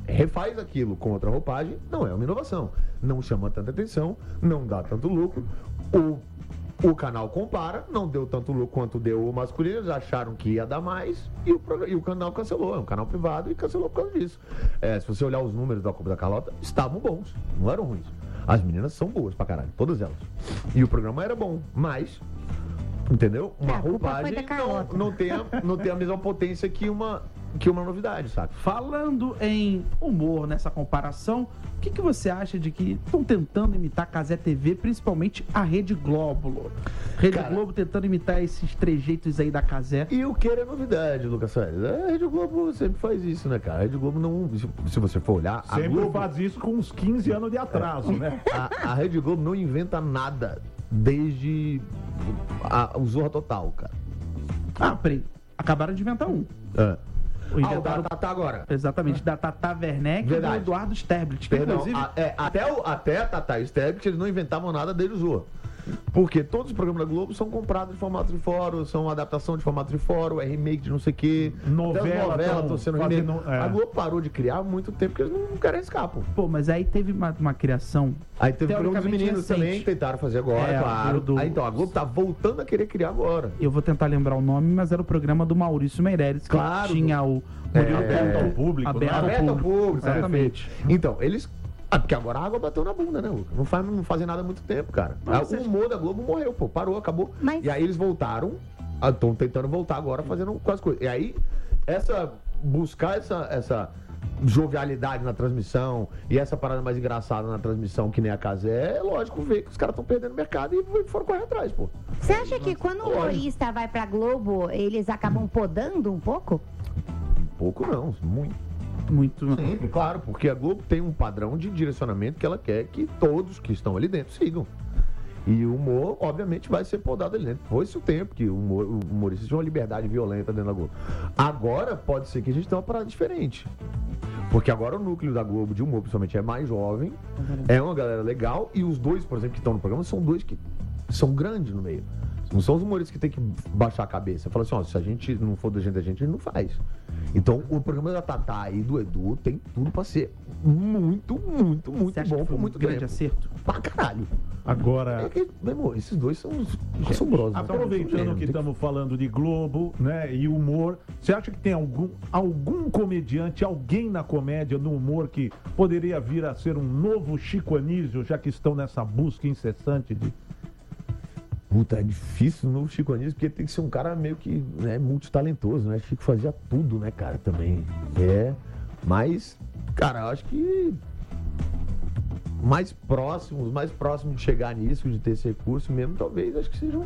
refaz aquilo com outra roupagem, não é uma inovação. Não chama tanta atenção, não dá tanto lucro. O canal compara, não deu tanto lucro quanto deu o masculino, eles acharam que ia dar mais e o canal cancelou. É um canal privado e cancelou por causa disso. Se você olhar os números da Copa da Carlota, estavam bons, não eram ruins. As meninas são boas pra caralho, todas elas. E o programa era bom, mas, entendeu? Uma roupagem não tem a mesma potência que uma novidade, sabe? Falando em humor nessa comparação, o que você acha de que estão tentando imitar a Cazé TV, principalmente a Rede Globo? Globo tentando imitar esses trejeitos aí da Cazé. E o que é novidade, Lucas Soares? A Rede Globo sempre faz isso, né, cara? A Rede Globo não... Se você for olhar... Sempre Globo faz isso com uns 15 anos de atraso, né? A Rede Globo não inventa nada desde o Zorra Total, cara. Peraí. Acabaram de inventar um. O da Tatá agora. Exatamente, da Tatá Werneck e do Eduardo Sterblit. Perdão, até a Tatá e o Sterblit, eles não inventavam nada desde o Zorra. Porque todos os programas da Globo são comprados de formato de fórum, são adaptação de formato de fórum, é remake de não sei o quê. Novela estão sendo remake. A Globo parou de criar há muito tempo porque eles não querem escapar. Pô, mas aí teve uma criação. Aí teve o programa dos meninos recente. Também, tentaram fazer agora, claro. Então, a Globo tá voltando a querer criar agora. Eu vou tentar lembrar o nome, mas era o programa do Maurício Meirelles, que tinha o... Aberto ao público. Aberto ao público, exatamente. Então, eles... porque agora a água bateu na bunda, né, Lucas? Não fazem nada há muito tempo, cara. O humor da Globo morreu, pô. Parou, acabou. E aí eles voltaram, estão tentando voltar agora fazendo quase coisa. E aí, buscar essa jovialidade na transmissão e essa parada mais engraçada na transmissão, que nem a Cazé, é lógico ver que os caras estão perdendo o mercado e foram correr atrás, pô. Você acha que quando o humorista vai pra Globo, eles acabam podando um pouco? Um pouco não, muito. Sim, claro, porque a Globo tem um padrão de direcionamento que ela quer que todos que estão ali dentro sigam. E o humor, obviamente, vai ser podado ali dentro. Foi-se o tempo que o humorista tinha uma liberdade violenta dentro da Globo. Agora, pode ser que a gente tenha uma parada diferente. Porque agora o núcleo da Globo de humor, principalmente, é mais jovem, é uma galera legal, e os dois, por exemplo, que estão no programa, são dois que são grandes no meio. Não são os humoristas que tem que baixar a cabeça. Fala assim, se a gente não for da gente não faz. Então, o programa da Tatá e do Edu tem tudo pra ser muito bom, por muito grande acerto. Pra caralho. Agora... Meu amor, esses dois são assombrosos. Aproveitando que estamos falando de Globo, né, e humor, você acha que tem algum comediante, alguém na comédia, no humor, que poderia vir a ser um novo Chico Anísio, já que estão nessa busca incessante de... Puta, é difícil no Chico Anísio, porque tem que ser um cara meio que, né, multitalentoso, né? Chico fazia tudo, né, cara, também. Mas, cara, eu acho que mais próximo de chegar nisso, de ter esse recurso mesmo, talvez, acho que sejam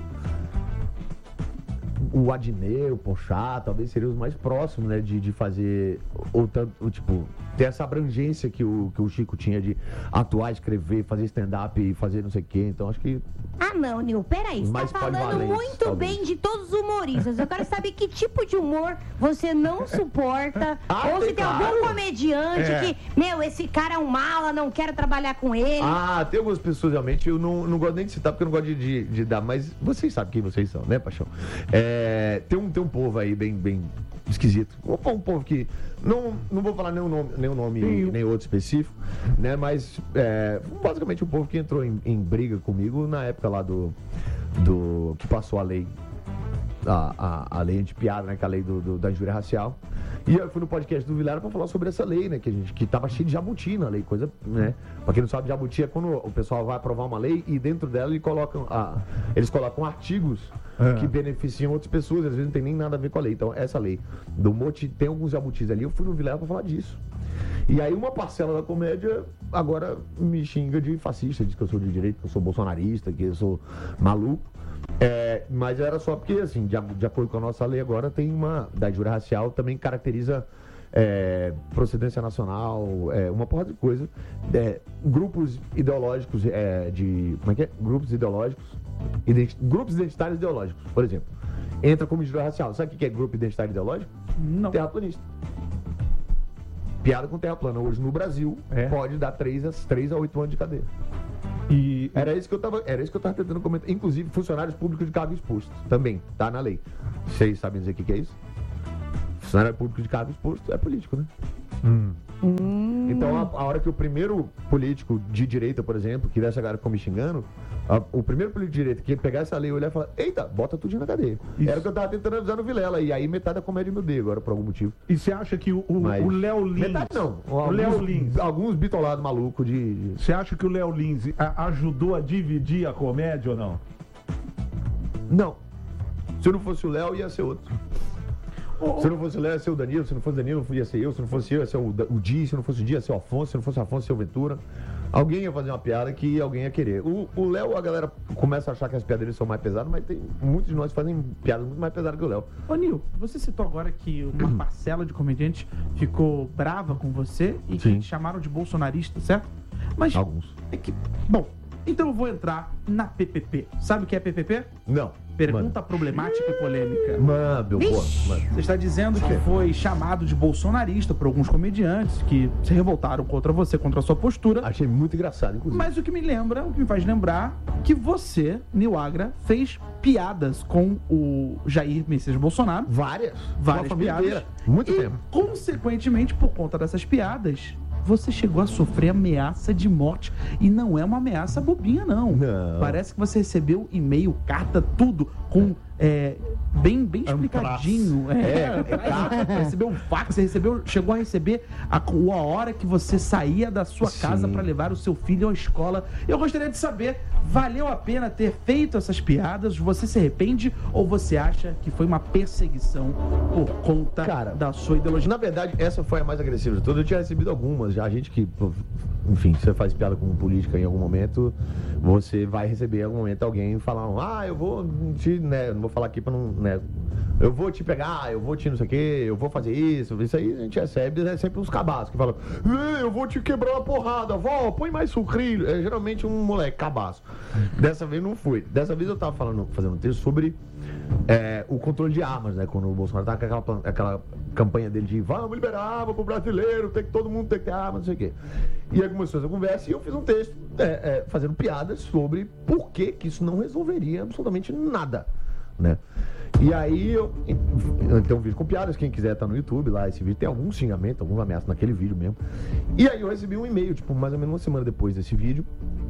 o Adnet, o Porchat, talvez seriam os mais próximos, né, de fazer, ter essa abrangência que o Chico tinha de atuar, escrever, fazer stand-up e fazer não sei o quê. Então, acho que... não, Nil, peraí, você tá falando muito bem de todos os humoristas. Eu quero saber que tipo de humor você não suporta, ou se tem algum comediante que, esse cara é um mala, não quero trabalhar com ele. Tem algumas pessoas, realmente, eu não gosto nem de citar, porque eu não gosto de dar, mas vocês sabem quem vocês são, né, Paixão? Tem um povo aí bem esquisito. Um povo que, não vou falar nenhum nome nem outro específico, né, mas basicamente um povo que entrou em briga comigo na época lá do que passou a lei, a lei anti-piada, né, que é a lei da injúria racial. E eu fui no podcast do Vilela pra falar sobre essa lei, né, que tava cheio de jabuti na lei, coisa, né, pra quem não sabe, jabuti é quando o pessoal vai aprovar uma lei e dentro dela eles colocam artigos que beneficiam outras pessoas, às vezes não tem nem nada a ver com a lei. Então, essa lei do Moti tem alguns jabutis ali, eu fui no Vilela pra falar disso. E aí uma parcela da comédia agora me xinga de fascista, diz que eu sou de direita, que eu sou bolsonarista, que eu sou maluco. Mas era só porque, assim, de acordo com a nossa lei agora, tem da injúria racial, também caracteriza procedência nacional, uma porra de coisa. Grupos ideológicos, como é que é? Grupos ideológicos, grupos identitários ideológicos, por exemplo. Entra como injúria racial. Sabe o que é grupo identitário ideológico? Não. Terraplanista. Piada com terra plana. Hoje no Brasil pode dar 3 a 8 anos de cadeia. Era isso que eu tava tentando comentar. Inclusive, funcionários públicos de cargo exposto. Também, tá na lei. Vocês sabem dizer o que é isso? Funcionário público de cargo exposto é político, né? hora que o primeiro político de direita, por exemplo, que dessa galera ficou me xingando, o primeiro político de direita que pegar essa lei, olhar e falar, eita, bota tudinho na cadeia. Isso. Era o que eu tava tentando avisar no Vilela, e aí metade da comédia me odeia agora, por algum motivo. E você acha que o Léo Lins... Metade não. O Léo Lins... Alguns bitolados malucos de... Você acha que o Léo Lins ajudou a dividir a comédia ou não? Não. Se não fosse o Léo, ia ser outro. Se não fosse o Léo, ia ser o Danilo. Se não fosse o Danilo, ia ser eu. Se não fosse eu, ia ser o Di. Se não fosse o Di, ia ser o Afonso. Se não fosse o Afonso, ia ser o Ventura. Alguém ia fazer uma piada que alguém ia querer. O Léo, a galera começa a achar que as piadas dele são mais pesadas, mas tem muitos de nós que fazem piadas muito mais pesadas que o Léo. Ô, Nil, você citou agora que uma parcela de comediantes ficou brava com você e que te chamaram de bolsonarista, certo? Mas alguns. Bom, então eu vou entrar na PPP. Sabe o que é PPP? Não. Pergunta problemática e polêmica. Mano. Você está dizendo que foi chamado de bolsonarista por alguns comediantes que se revoltaram contra você, contra a sua postura. Achei muito engraçado, inclusive. Mas o que me faz lembrar que você, Nil Agra, fez piadas com o Jair Messias Bolsonaro. Várias piadas. Inteira. Muito tempo. Consequentemente, por conta dessas piadas, você chegou a sofrer ameaça de morte. E não é uma ameaça bobinha, não. Parece que você recebeu e-mail, carta, tudo, com bem explicadinho. Recebeu um fax, chegou a receber a hora que você saía da sua casa para levar o seu filho à escola. Eu gostaria de saber, valeu a pena ter feito essas piadas? Você se arrepende ou você acha que foi uma perseguição por conta da sua ideologia? Na verdade, essa foi a mais agressiva de todas. Eu tinha recebido algumas já. A gente que, enfim, você faz piada com política em algum momento, você vai receber em algum momento alguém falar, eu vou te, não vou falar aqui pra não, eu vou te pegar, eu vou te não sei o quê, eu vou fazer isso aí a gente recebe, sempre uns cabaços que falam, eu vou te quebrar uma porrada, vó, põe mais sucrilho. É geralmente um moleque cabaço. Dessa vez não foi. Dessa vez eu tava fazendo um texto sobre o controle de armas, quando o Bolsonaro tava com aquela campanha dele de vamos liberar arma pro brasileiro, todo mundo tem que ter arma, não sei o quê. E aí começou essa conversa e eu fiz um texto fazendo piadas sobre por que isso não resolveria absolutamente nada, E aí eu tenho um vídeo com piadas, quem quiser tá no YouTube lá, esse vídeo tem algum xingamento, alguma ameaça naquele vídeo mesmo. E aí eu recebi um e-mail, mais ou menos uma semana depois desse vídeo,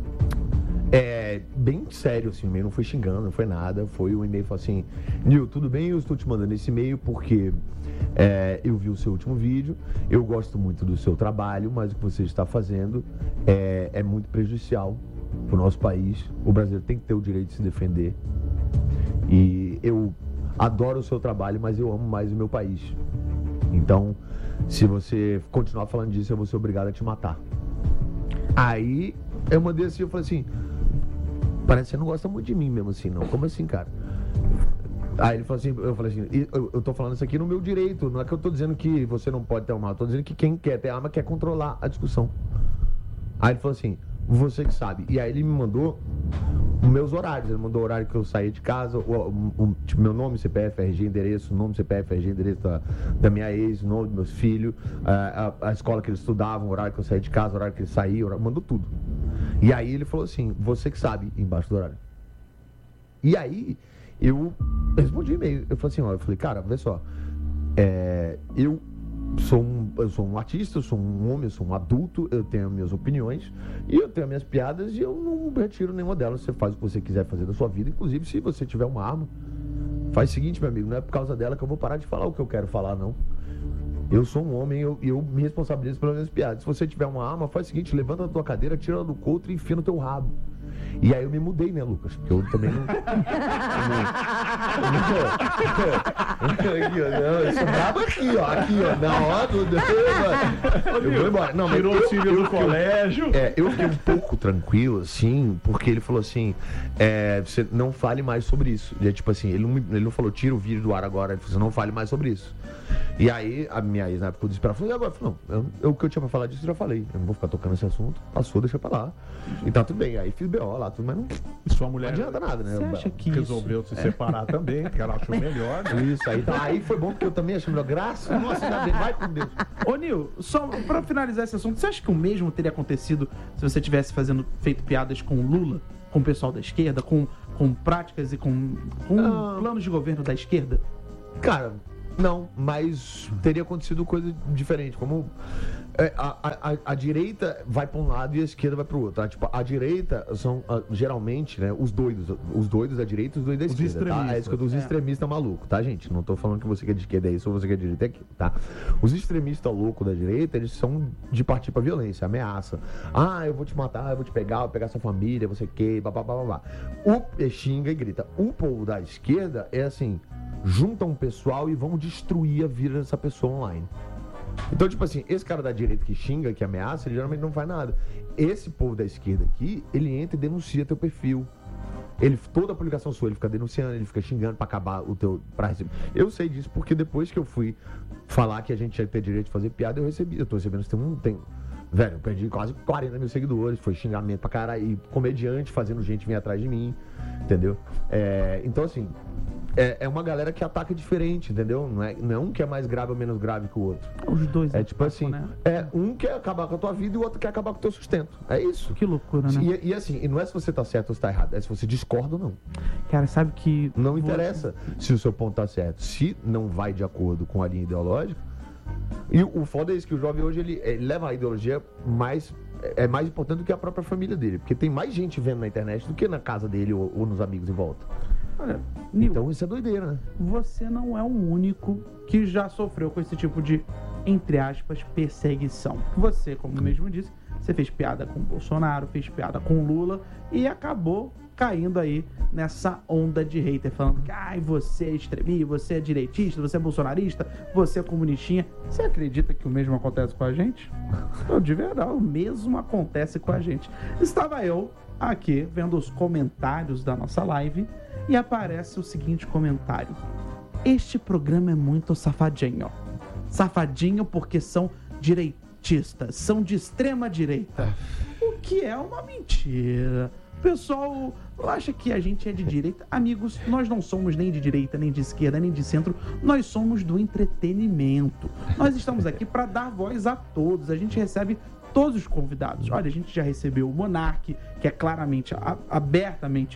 bem sério assim, o e-mail não foi xingando, não foi nada, foi um e-mail que falou assim, Nil, tudo bem? Eu estou te mandando esse e-mail porque eu vi o seu último vídeo, eu gosto muito do seu trabalho, mas o que você está fazendo é muito prejudicial para o nosso país, o brasileiro tem que ter o direito de se defender e eu adoro o seu trabalho, mas eu amo mais o meu país. Então, se você continuar falando disso, eu vou ser obrigado a te matar. Aí, eu mandei assim, eu falei assim, parece que você não gosta muito de mim mesmo assim, não. Como assim, cara? Aí ele falou assim, eu falei assim, eu tô falando isso aqui no meu direito, não é que eu tô dizendo que você não pode ter arma, eu tô dizendo que quem quer ter arma quer controlar a discussão. Aí ele falou assim, você que sabe. E aí ele me mandou os meus horários, ele mandou o horário que eu saí de casa, tipo, meu nome, CPF, RG, endereço, nome, CPF, RG, endereço da minha ex, o nome dos meus filhos, a escola que eles estudavam, o horário que eu saí de casa, o horário que eles saíam, mandou tudo. E aí ele falou assim, você que sabe, embaixo do horário. E aí eu respondi e-mail, eu falei, cara, vê só, eu sou um artista, eu sou um homem, eu sou um adulto, eu tenho minhas opiniões e eu tenho minhas piadas e eu não retiro nenhuma delas. Você faz o que você quiser fazer da sua vida, inclusive se você tiver uma arma, faz o seguinte, meu amigo, não é por causa dela que eu vou parar de falar o que eu quero falar, não. Eu sou um homem, eu me responsabilizo pelas minhas piadas. Se você tiver uma arma, faz o seguinte, levanta a tua cadeira, tira ela do couro e enfia no teu rabo. E aí eu me mudei, né, Lucas? Porque eu também não... Eu sou brabo aqui, ó. Na hora do... Eu vou embora. Não, tirou o filho do colégio. Eu fiquei um pouco tranquilo, assim, porque ele falou assim, você não fale mais sobre isso. E, tipo assim, ele não falou, tira o vídeo do ar agora. Ele falou, você não fale mais sobre isso. E aí, a minha ex, na época, desesperada, falou, e agora? Eu falei, não, o que eu tinha pra falar disso, eu já falei. Eu não vou ficar tocando esse assunto. Passou, deixa pra lá. E tá tudo bem. Aí fiz BO lá, tudo, mas não... E sua mulher... Não adianta nada, né? Você acha que resolveu se separar também, que ela achou melhor. Né? Isso, aí foi bom, porque eu também achei melhor. Graças a Nossa, vai com Deus. Ô, Nil, só pra finalizar esse assunto, você acha que o mesmo teria acontecido se você tivesse feito piadas com o Lula, com o pessoal da esquerda, com práticas e com planos de governo da esquerda? Cara... Não, mas teria acontecido coisa diferente, como A direita vai para um lado e a esquerda vai para o outro. Tá? Tipo, a direita são geralmente, né, os doidos da direita e os doidos da esquerda. Tá? É isso que dos extremistas malucos, tá, gente? Não tô falando que você que é de esquerda é isso ou você que é de direita é aquilo, tá? Os extremistas loucos da direita, eles são de partir para violência, ameaça. Eu vou te matar, eu vou te pegar, vou pegar sua família, você que, babá. Xinga e grita. O povo da esquerda é assim, juntam um pessoal e vão destruir a vida dessa pessoa online. Então, tipo assim, esse cara da direita que xinga, que ameaça, ele geralmente não faz nada. Esse povo da esquerda aqui, ele entra e denuncia teu perfil. Toda a publicação sua, ele fica denunciando, ele fica xingando pra acabar o teu... Eu sei disso porque depois que eu fui falar que a gente ia ter direito de fazer piada, eu tô recebendo, velho, eu perdi quase 40 mil seguidores, foi xingamento pra caralho, e comediante fazendo gente vir atrás de mim, entendeu? Então, assim, é uma galera que ataca diferente, entendeu? Não é um que é mais grave ou menos grave que o outro. Os dois. Tipo assim, né? Um quer acabar com a tua vida e o outro quer acabar com o teu sustento. É isso. Que loucura, né? E assim, não é se você tá certo ou se tá errado, é se você discorda ou não. Cara, sabe que... Não interessa se o seu ponto tá certo. Se não vai de acordo com a linha ideológica. E o foda é isso, que o jovem hoje, ele leva a ideologia mais importante do que a própria família dele. Porque tem mais gente vendo na internet do que na casa dele ou nos amigos em volta. Olha, Nil, então isso é doideira, né? Você não é o único que já sofreu com esse tipo de, entre aspas, perseguição. Você, como mesmo disse, você fez piada com o Bolsonaro, fez piada com o Lula e acabou caindo aí nessa onda de hater, falando que você é extremista, você é direitista, você é bolsonarista, você é comunistinha. Você acredita que o mesmo acontece com a gente? De verdade, o mesmo acontece com a gente. Estava eu aqui vendo os comentários da nossa live e aparece o seguinte comentário: este programa é muito safadinho. Safadinho porque são direitistas, são de extrema direita. O que é uma mentira. O pessoal acha que a gente é de direita. Amigos, nós não somos nem de direita, nem de esquerda, nem de centro. Nós somos do entretenimento. Nós estamos aqui para dar voz a todos. A gente recebe todos os convidados. Olha, a gente já recebeu o Monark, que é claramente, abertamente...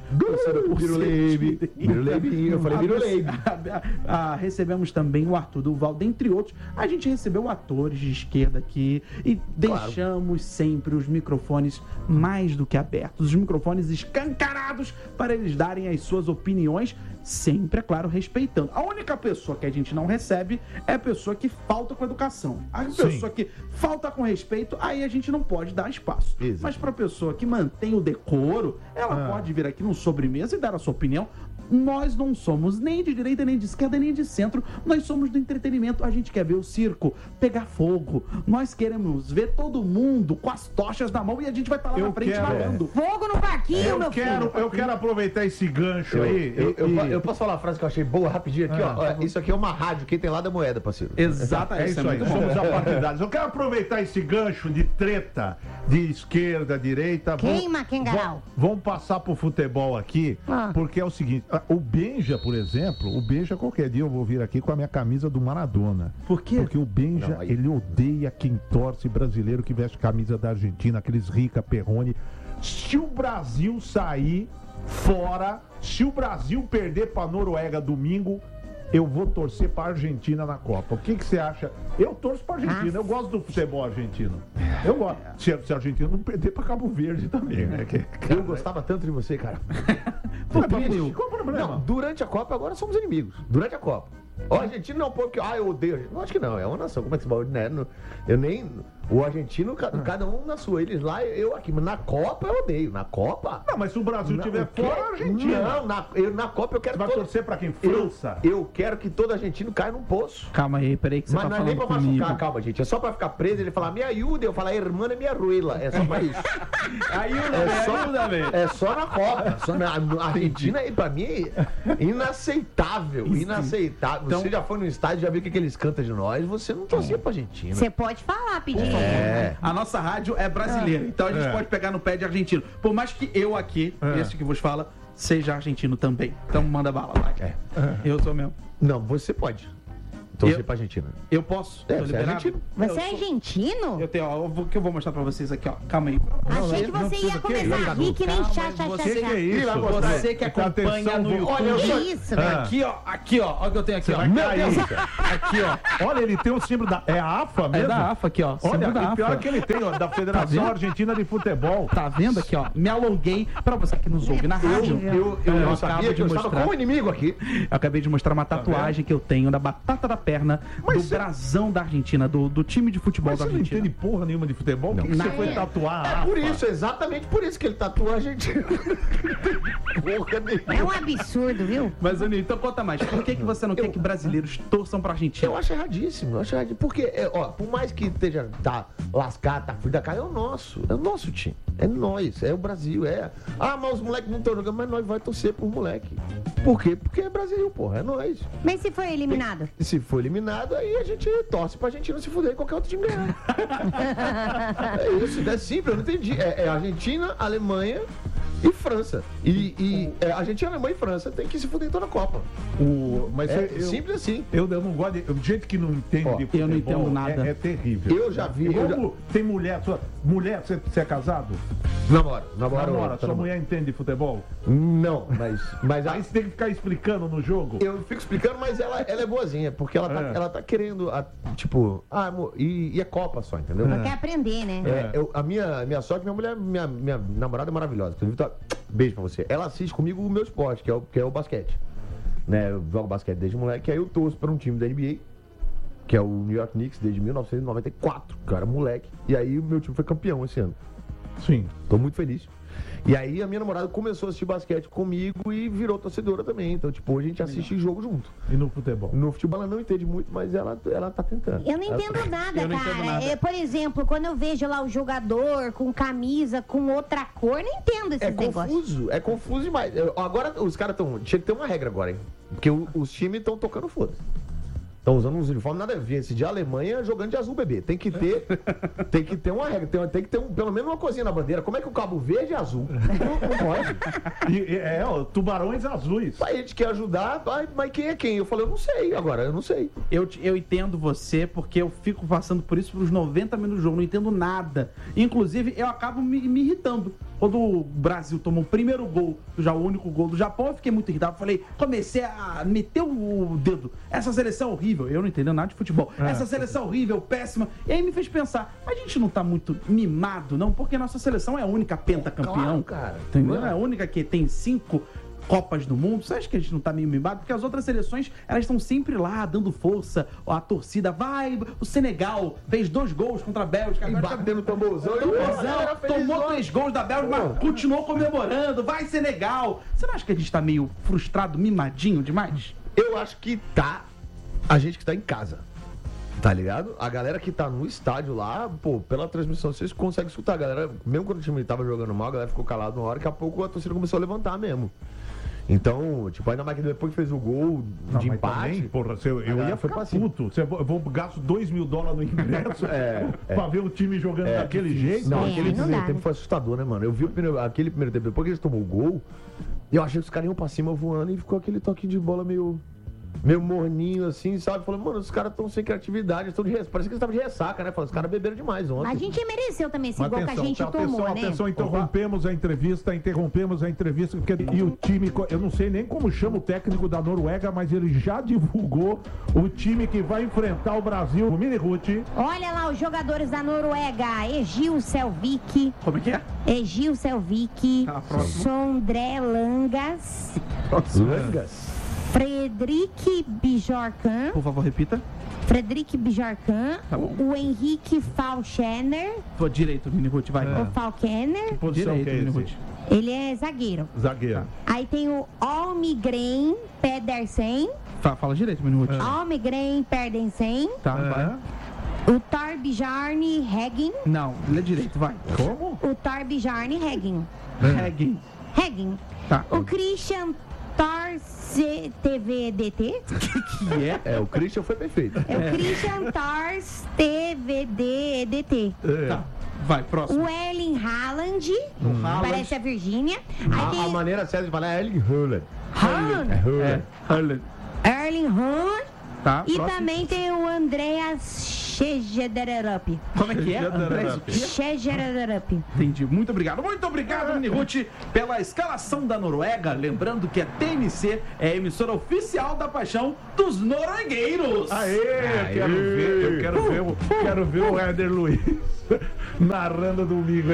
Eu falei Biruleibe. Recebemos também o Arthur Duval, dentre outros. A gente recebeu atores de esquerda aqui e deixamos sempre os microfones mais do que abertos, os microfones escancarados para eles darem as suas opiniões, sempre, é claro, respeitando. A única pessoa que a gente não recebe é a pessoa que falta com educação. A pessoa que falta com respeito, aí a gente não pode dar espaço. Exato. Mas para a pessoa que mantém o decoro, ela pode vir aqui no sobremesa e dar a sua opinião. Nós não somos nem de direita, nem de esquerda, nem de centro. Nós somos do entretenimento. A gente quer ver o circo pegar fogo. Nós queremos ver todo mundo com as tochas na mão e a gente vai estar lá na frente falando. Fogo no parquinho, meu filho. Eu quero aproveitar esse gancho aí. Eu posso falar uma frase que eu achei boa rapidinho aqui, ó. Isso aqui é uma rádio. Quem tem lá da moeda, parceiro. Exato. É isso aí. Somos apartidários. Eu quero aproveitar esse gancho de treta de esquerda, direita. Queima, Kengarau. Vamos passar pro futebol aqui, porque é o seguinte. O Benja, por exemplo, qualquer dia eu vou vir aqui com a minha camisa do Maradona. Por quê? Porque o Benja, ele odeia quem torce brasileiro que veste camisa da Argentina, aqueles Rica, Perrone. Se o Brasil sair fora, se o Brasil perder pra Noruega domingo, eu vou torcer pra Argentina na Copa. O que você acha? Eu torço pra Argentina, eu gosto do futebol argentino. Eu gosto. Se a Argentina não perder pra Cabo Verde também, né? Eu gostava tanto de você, cara. Qual o problema? Não, durante a Copa agora somos inimigos. Durante a Copa. O argentino não é um povo que... eu odeio. Não, acho que não. É uma nação. Como é que se pode, né? Eu nem... O argentino, cada um na sua. Eles lá, eu aqui. Mas na Copa eu odeio. Na Copa... Não, mas se o Brasil estiver fora, a Argentina... Não, na Copa eu quero... Você vai torcer pra quem? França? Eu quero que todo argentino caia num poço. Calma aí, peraí que você mas tá não é nem pra comigo. machucar, calma, gente. É só pra ficar preso. Ele falar, me ajuda. Eu falar, irmã é minha ruela. É só pra isso. É só na Copa. A Argentina, pra mim, é inaceitável. Inaceitável. Então, você já foi no estádio, já viu o que eles cantam de nós. Você não torcia pra Argentina. Você pode falar, pedir. A nossa rádio é brasileira, então a gente pode pegar no pé de argentino. Por mais que eu aqui, esse que vos fala, seja argentino também. Então manda bala, vai. Eu sou mesmo. Não, você pode. torcer pra Argentina. Eu posso? Você é argentino. Você é argentino? Eu tenho, ó, que eu vou mostrar pra vocês aqui, ó. Calma aí. Achei que você ia começar a rir que nem Você que acompanha no YouTube. Olha isso, velho. Aqui, ó. Olha o que eu tenho aqui, ó. Meu Deus. Aqui, ó. Olha, ele tem o símbolo da... É a AFA mesmo? É da AFA aqui, ó. Olha, da e pior AFA. que ele tem, ó, da Federação Argentina de Futebol. Tá vendo aqui, ó? Me alonguei pra você que nos ouve na rádio. Eu sabia que eu estava com o inimigo aqui. Eu acabei de mostrar uma tatuagem que eu tenho da batata da perna do brasão da Argentina, do time de futebol Mas da você não Argentina. entende porra nenhuma de futebol? Por que você foi tatuar a AFA? Por isso, exatamente por isso que ele tatua a Argentina. Porra nenhuma. É um absurdo, viu? Mas, Aninha, então conta mais. Por que você não quer que brasileiros torçam pra Argentina? Eu acho erradíssimo, porque, por mais que esteja, lascado, tá frio da cara, é o nosso time, é nós, é o Brasil, mas os moleques não estão jogando, mas nós vai torcer por moleque. Por quê? Porque é Brasil, porra, é nós. Mas se for eliminado? Se for eliminado, aí a gente torce pra Argentina se fuder e qualquer outro time ganhar. É isso, é simples, eu não entendi. É Argentina, Alemanha e França. Argentina, Alemanha e França tem que se fuder em toda a Copa. Mas simples assim. Eu não gosto de gente que não entende de futebol. Eu não entendo nada. É terrível. Eu já vi. Tem mulher, você é casado? Namora. Sua mulher entende de futebol? Não, mas aí você tem que ficar explicando no jogo? Eu fico explicando, mas ela é boazinha, porque ela tá querendo, amor, e é Copa só, entendeu? Ela quer aprender, né? A minha sorte, minha namorada é maravilhosa. Inclusive, beijo pra você. Ela assiste comigo o meu esporte, que é o basquete. Né? Eu jogo basquete desde moleque, aí eu torço pra um time da NBA, que é o New York Knicks, desde 1994, que eu era moleque. E aí o meu time foi campeão esse ano. Sim. Tô muito feliz. E aí a minha namorada começou a assistir basquete comigo e virou torcedora também. Então, hoje a gente assiste jogo junto. E no futebol? No futebol ela não entende muito, mas ela tá tentando. Eu não entendo nada, cara. Por exemplo, quando eu vejo lá o jogador com camisa, com outra cor, não entendo esses negócios. É confuso demais. Agora os caras estão... Tinha que ter uma regra agora, hein? Porque os times estão tocando foda-se. Estão usando uns uniformes, nada a ver. Esse de Alemanha jogando de azul, bebê. Tem que ter uma regra. Tem que ter pelo menos uma coisinha na bandeira. Como é que o Cabo Verde é azul? Não pode. Tubarões azuis. A gente quer ajudar, mas quem é quem? Eu falei, eu não sei agora, eu não sei. Eu entendo você, porque eu fico passando por isso pelos 90 minutos do jogo, não entendo nada. Inclusive, eu acabo me irritando. Quando o Brasil tomou o primeiro gol, o único gol do Japão, eu fiquei muito irritado. Comecei a meter o dedo. Essa seleção é horrível. Eu não entendo nada de futebol. Essa seleção é horrível, péssima. E aí me fez pensar, a gente não tá muito mimado, não? Porque nossa seleção é a única pentacampeão. Claro, cara. Entendeu? É a única que tem 5 Copas do Mundo. Você acha que a gente não tá meio mimado? Porque as outras seleções, elas estão sempre lá, dando força. A torcida vai... O Senegal fez 2 gols contra a Bélgica. E batendo o tamborzão. Tomou 3 gols da Bélgica, mas continuou comemorando. Vai, Senegal! Você não acha que a gente tá meio frustrado, mimadinho demais? Eu acho que tá... A gente que tá em casa. Tá ligado? A galera que tá no estádio lá, pela transmissão, vocês conseguem escutar. A galera, mesmo quando o time tava jogando mal, a galera ficou calada uma hora, daqui a pouco a torcida começou a levantar mesmo. Então, ainda mais que depois que fez o gol de empate... Também, porra, eu ia ficar puto. Eu vou gasto $2.000 no ingresso pra ver o time jogando daquele jeito. Não, aquele primeiro tempo foi assustador, né, mano? Eu vi aquele primeiro tempo, depois que eles tomou o gol, eu achei que os caras iam pra cima voando e ficou aquele toque de bola meio morninho, assim, sabe? Falando, mano, os caras estão sem criatividade, parece que eles estavam de ressaca, né? Falando, os caras beberam demais ontem. A gente mereceu também esse gol que a gente tomou, né? Atenção, interrompemos a entrevista, porque e o time, eu não sei nem como chama o técnico da Noruega, mas ele já divulgou o time que vai enfrentar o Brasil, o Mini Ruth. Olha lá os jogadores da Noruega, Egil Selvik. Como é que é? Egil Selvik, Sondre Langas. Fredrik Bjorkan. Por favor, repita. Fredrik Bjorkan. Tá, o Henrique Falkener. Direito, Mini Ruth, vai. O Falkener. Que posição direito, que é Mini esse? Ruth. Ele é zagueiro. Zagueiro. Aí tem o Almgren Pedersen. Fala direito, Mini Ruth. Almgren Pedersen. Tá, vai. O Torbjorn Heggin. Não, lê direito, vai. Como? O Torbjorn Heggin. Heggin. Tá. O Christian Tors TVDT. Que é? O Christian foi perfeito. É o Christian Tors TVDT. Tá. Vai, próximo. O Erling Haaland. Parece a Virgínia. A maneira certa de falar é Erling Haaland. Haaland. Haaland. Erling Haaland. Tá, e também tem o Andreas Schegederup. Como é que é? Schegederup. Entendi. Muito obrigado, Mini Ruth, pela escalação da Noruega. Lembrando que a TMC é a emissora oficial da paixão dos noruegueiros. Eu quero ver o Éder Luiz narrando domingo.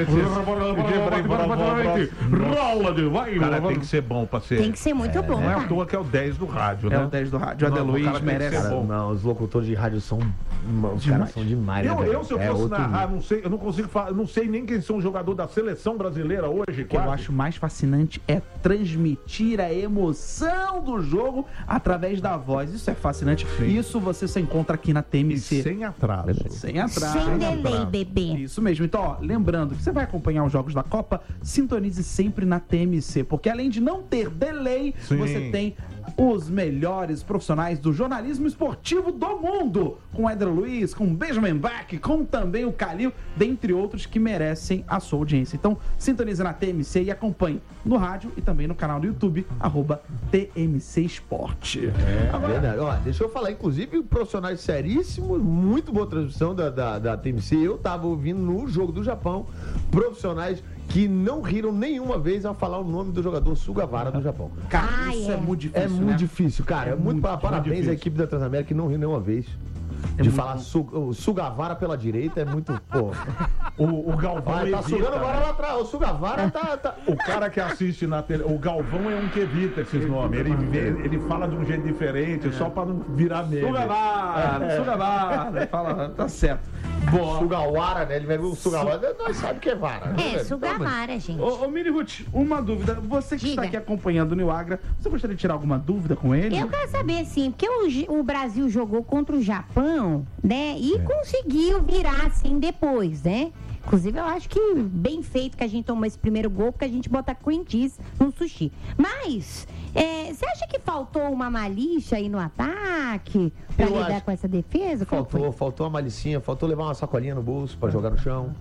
Cara, tem que ser bom pra ser. Tem que ser muito bom. Não é à toa que é o 10 do rádio, né? É o 10 do rádio. O Éder Luiz merece. Não, os locutores de rádio são. Os caras são demais. Se eu fosse narrar, não sei, eu não consigo falar, não sei nem quem são os jogadores da seleção brasileira hoje. O que eu acho mais fascinante é transmitir a emoção do jogo através da voz. Isso é fascinante. Sim. Isso você se encontra aqui na TMC. E sem atraso. Sem delay, bebê. Isso mesmo. Então, ó, lembrando que você vai acompanhar os jogos da Copa, sintonize sempre na TMC, porque além de não ter delay, você tem os melhores profissionais do jornalismo esportivo do mundo, com Éder Luiz, com Benjamin Bach, com também o Calil, dentre outros que merecem a sua audiência. Então, sintonize na TMC e acompanhe no rádio e também no canal do YouTube, @TMC Esporte. Verdade. Ó, deixa eu falar, inclusive, profissionais seríssimos, muito boa transmissão da TMC. Eu tava ouvindo no jogo do Japão, profissionais que não riram nenhuma vez ao falar o nome do jogador Sugawara do Japão. Cara, isso é muito difícil. É muito difícil, cara. É muito parabéns à equipe da Transamérica que não riu nenhuma vez. De falar Sugawara pela direita é muito. Pô. O Galvão tá sugando agora lá atrás. O Sugawara tá. O cara que assiste na tele. O Galvão é um que evita esses nomes. Ele fala de um jeito diferente, só pra não virar meme. Sugawara. Fala, tá certo. Boa. Sugawara, né? Ele vai ver o Sugawara, nós sabemos que é vara. Né? Sugawara, gente. Ô, Mini Ruth, uma dúvida. Você que está aqui acompanhando o Niagra, você gostaria de tirar alguma dúvida com ele? Eu quero saber, sim, porque o Brasil jogou contra o Japão, né? E conseguiu virar, assim, depois, né? Inclusive, eu acho que bem feito que a gente tomou esse primeiro gol, porque a gente bota cream cheese no sushi. Mas, você acha que faltou uma malícia aí no ataque pra lidar com essa defesa? Faltou uma malicinha, faltou levar uma sacolinha no bolso pra jogar no chão.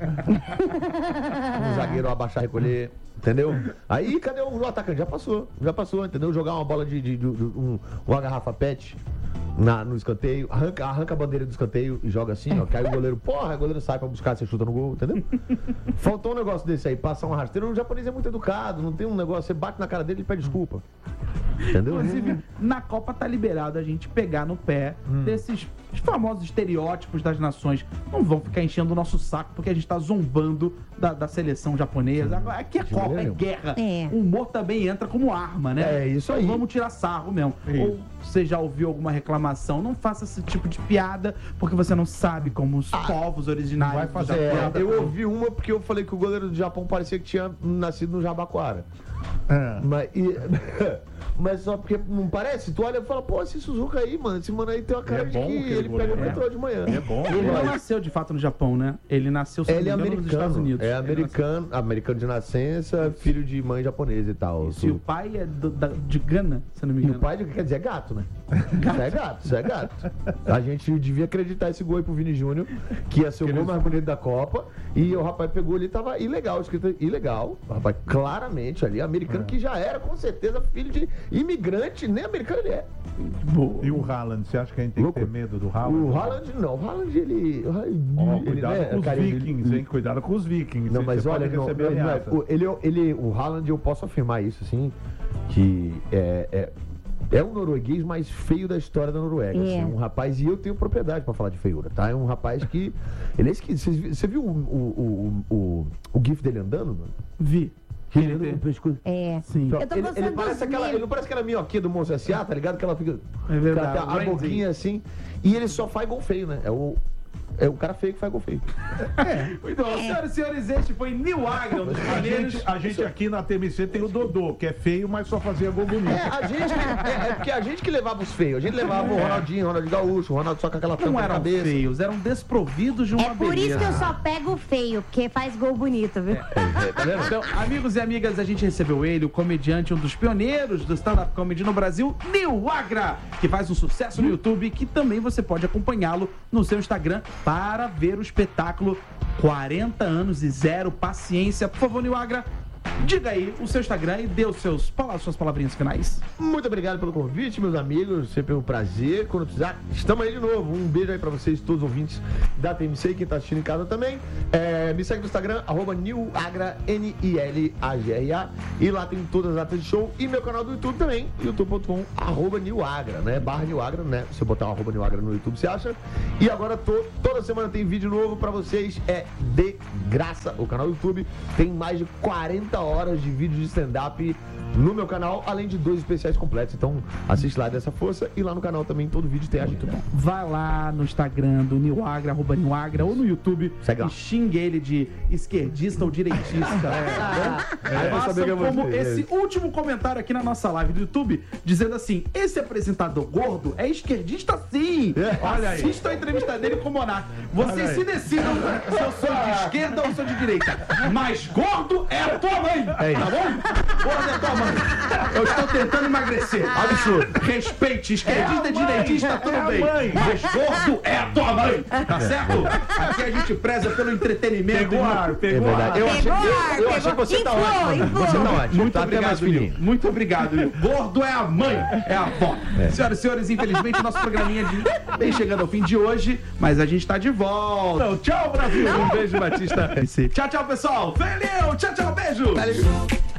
O zagueiro abaixar e recolher. Entendeu? Aí, cadê o atacante? Já passou, entendeu? Jogar uma bola uma garrafa pet no escanteio, arranca a bandeira do escanteio e joga assim, ó. Cai o goleiro, o goleiro sai pra buscar, você chuta no gol, entendeu? Faltou um negócio desse aí, passar um rasteiro. O japonês é muito educado, não tem um negócio, você bate na cara dele e pede desculpa. Entendeu? Inclusive, na Copa tá liberado a gente pegar no pé desses famosos estereótipos das nações. Não vão ficar enchendo o nosso saco porque a gente tá zombando da seleção japonesa. Agora, aqui é Copa, é guerra. O humor também entra como arma, né? É isso aí. Então, vamos tirar sarro mesmo. Ou você já ouviu alguma reclamação, não faça esse tipo de piada porque você não sabe como os povos originários do Japão. Eu ouvi uma porque eu falei que o goleiro do Japão parecia que tinha nascido no Jabaquara. Mas só porque não parece, tu olha e fala, esse Suzuka aí, mano, esse mano aí tem uma cara de que ele pega o metrô de manhã. É bom. Ele não nasceu de fato no Japão, né? Ele nasceu nos Estados Unidos. É americano de nascença, filho de mãe japonesa e tal. E o pai é de Gana, se não me engano. E o pai, quer dizer, é gato, né? Isso é gato. A gente devia acreditar esse gol aí pro Vini Júnior, que ia ser o gol mais bonito da Copa, e o rapaz pegou ali, tava ilegal, escrito ilegal. O rapaz, claramente ali, americano que já era, com certeza, filho de imigrante, nem americano ele é. E o Haaland, você acha que a gente tem que ter medo do Haaland? O Haaland não, o Haaland ele cuidado com os vikings, hein? Cuidado com os vikings. Não, mas olha, o Haaland, eu posso afirmar isso, assim, que é o norueguês mais feio da história da Noruega. Assim, um rapaz, e eu tenho propriedade pra falar de feiura, tá? É um rapaz que. Ele é esquisito. Você viu o GIF dele andando, mano? Vi. Ele anda com o pescoço. Sim. Ele parece ele não parece aquela minhoquinha do Monstro S.A., tá ligado? Que ela fica. É verdade. A boquinha assim. E ele só faz gol feio, né? É o cara feio que faz gol feio. Muito bom. Senhoras e senhores, este foi Niagra, um dos pioneiros. A gente aqui na TMC tem o Dodô, que é feio, mas só fazia gol bonito. Porque a gente que levava os feios. A gente levava o Ronaldinho Gaúcho, o Ronaldo só com aquela tampa na cabeça. Não eram feios, eram desprovidos de uma beleza. É por isso que eu só pego o feio, porque faz gol bonito, viu? Tá vendo? Então, amigos e amigas, a gente recebeu ele, o comediante, um dos pioneiros do stand-up comedy no Brasil, Niagra, que faz um sucesso no YouTube, que também você pode acompanhá-lo no seu Instagram para ver o espetáculo 40 anos e zero paciência. Por favor, Niagra, diga aí o seu Instagram e dê os suas palavrinhas finais. Muito obrigado pelo convite, meus amigos. Sempre um prazer. Quando precisar, estamos aí de novo. Um beijo aí pra vocês, todos os ouvintes da TMC, quem tá assistindo em casa também. Me segue no Instagram, @nilagra, NILAGRA. E lá tem todas as datas de show. E meu canal do YouTube também, youtube.com/nilagra, né? /nilagra, né? Se eu botar o @nilagra no YouTube, você acha? E agora toda semana tem vídeo novo pra vocês. É de graça. O canal do YouTube tem mais de 40 horas de vídeo de stand-up no meu canal, além de 2 especiais completos. Então, assiste lá, dessa força. E lá no canal também, todo vídeo tem a gente. Vai lá no Instagram do Nilagra, @Nilagra, ou no YouTube e xingue ele de esquerdista ou direitista. Faça como esse último comentário aqui na nossa live do YouTube, dizendo assim: esse apresentador gordo é esquerdista sim. Olha aí. Assista a entrevista dele com o Monark. Vocês se decidam se eu sou de esquerda ou sou de direita. Mas gordo é a tua mãe. Tá bom? Gordo é a tua mãe. Eu estou tentando emagrecer. Absurdo. Respeite, esquerdista e direitista, tudo bem. Mas gordo é a tua mãe. Tá certo? Aqui a gente preza pelo entretenimento. Pegou ar. Eu achei que você tá ótimo. Você tá ótimo. Muito obrigado, Will. Muito obrigado, Will. Gordo é a mãe, é a avó. Senhoras e senhores, infelizmente o nosso programinha vem chegando ao fim de hoje, mas a gente tá de volta. Não, tchau, Brasil. Um beijo, Batista. Tchau, tchau, pessoal. Valeu. Tchau, tchau, beijo.